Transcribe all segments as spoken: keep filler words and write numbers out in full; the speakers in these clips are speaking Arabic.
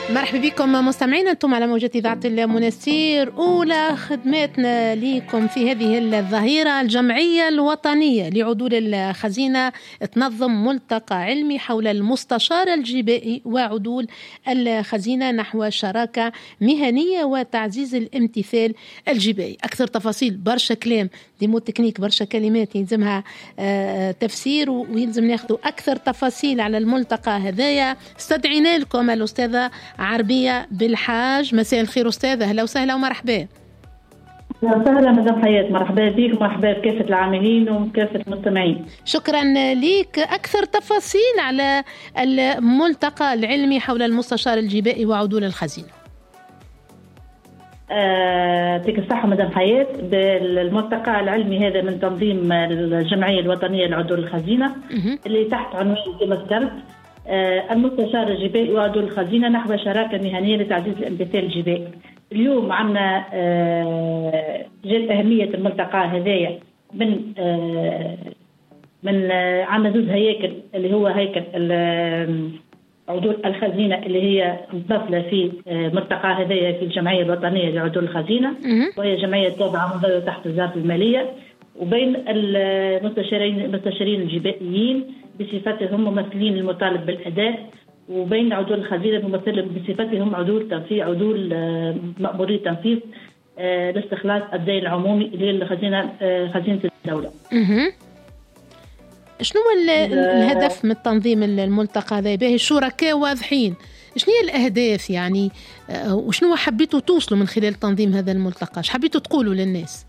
مرحبا بكم مستمعينا، أنتم على موجة إذاعة المنستير. أولى خدماتنا لكم في هذه الظهيرة، الجمعية الوطنية لعدول الخزينة تنظم ملتقى علمي حول المستشار الجبائي وعدول الخزينة نحو شراكة مهنية وتعزيز الامتثال الجبائي. أكثر تفاصيل، برشا كلام ديمو تكنيك، برشا كلمات يلزمها آه تفسير، ويلزم ناخذوا أكثر تفاصيل على الملتقى هذايا. استدعينا لكم الأستاذة عربية بالحاج. مساء الخير أستاذة، أهلا وسهلا ومرحبا. أهلا وسهلا مدام حياة، مرحبا بك ومرحبا بكافة العاملين وكافة المستمعين. شكرا لك. أكثر تفاصيل على الملتقى العلمي حول المستشار الجبائي وعدول الخزينة. يعطيك آه، الصحة مدام حياة. بالملتقى العلمي هذا من تنظيم الجمعية الوطنية لعدول الخزينة اللي تحت عنوان كما ذكرت آه، المستشار الجبائي وعدول الخزينة نحو شراكة مهنية لتعزيز الامتثال الجبائي. اليوم عندنا آه، جد أهمية الملتقى هذايا من آه، من آه، عندنا زوج هياكل، اللي هو هيكل عدول الخزينة اللي هي متمثلة في ملتقى هذايا في الجمعية الوطنية لعدول الخزينة، وهي جمعية تابعة منظمة تحت وزارة المالية، وبين المستشارين المستشارين الجبائيين بصفتهم ممثلين المطالب بالأداء، وبين عدول الخزينة ممثلين بصفتهم عدول تنفيذ عدول مأموري تنفيذ لاستخلاص الدين العمومي اللي هي الخزينة خزينة الدولة. شنو الهدف من تنظيم الملتقى هذا؟ باهي الشركاء واضحين، شنو هي الأهداف يعني، وشنو حبيتوا توصلوا من خلال تنظيم هذا الملتقى؟ ايش حبيتوا تقولوا للناس؟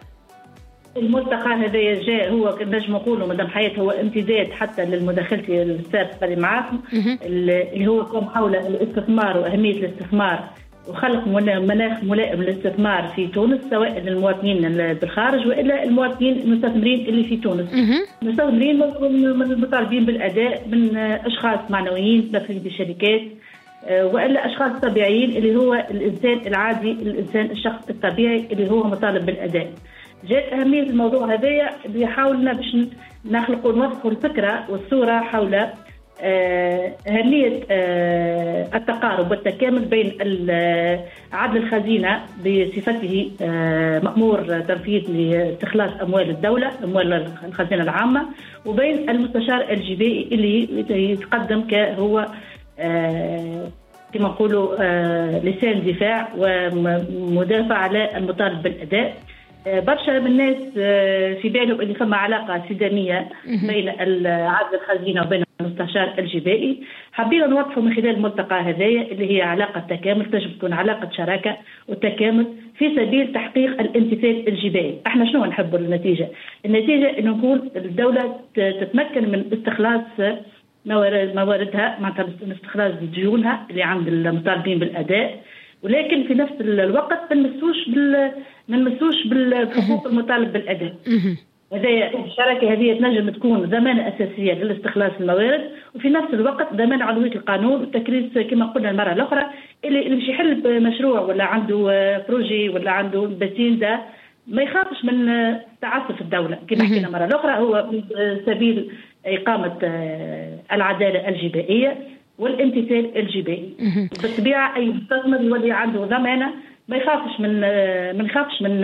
الملتقى هذا جاء هو نجم نقولوا مدام حياة هو امتداد حتى للمداخلة السابقة اللي معاكم، اللي هو كان حول الاستثمار وأهمية الاستثمار وخلق مناخ ملائم للاستثمار في تونس، سواء للمواطنين بالخارج والا المواطنين المستثمرين اللي في تونس. المستثمرين من المطالبين بالاداء من اشخاص معنويين داخلين بالشركات والا اشخاص طبيعيين اللي هو الانسان العادي، الانسان الشخص الطبيعي اللي هو مطالب بالاداء. جاءت اهميه الموضوع هذايا اللي حاولنا باش نخلقوا نوضحوا الفكره والصوره حول أهمية التقارب والتكامل بين عدل الخزينة بصفته مأمور تنفيذ لاستخلاص أموال الدولة، أموال الخزينة العامة، وبين المستشار الجبائي اللي يتقدم كهو كما نقولوا لسان دفاع ومدافع على المطالب بالأداء. برشا من الناس في بالهم اللي فما علاقة سدامية بين عدل الخزينة وبين المستشار الجبائي. حبينا نوضحوا من خلال الملتقى هذايا اللي هي علاقة تكامل، تجب تكون علاقة شراكة وتكامل في سبيل تحقيق الامتثال الجبائي. احنا شنو نحبوا النتيجة؟ النتيجة انه نكون الدولة تتمكن من استخلاص مواردها، معناتها استخلاص ديونها اللي عند المطالبين بالأداء، ولكن في نفس الوقت ما نمسوش بال ما نمسوش بالحقوق المطالب بالأداء. هذه الشراكة هذه تنجم تكون ضمانة أساسية للاستخلاص الموارد، وفي نفس الوقت ضمان علوية القانون والتكريس كما قلنا المرة الأخرى. اللي اللي باش يحل بمشروع ولا عنده بروجي ولا عنده بسين ده ما يخافش من تعسف الدولة كما حكينا مرة الأخرى، هو في سبيل إقامة العدالة الجبائية والامتثال الجبائي. بالطبيعة أي مستثمر يولي عنده ضمانة ما يخافش من ما يخافش من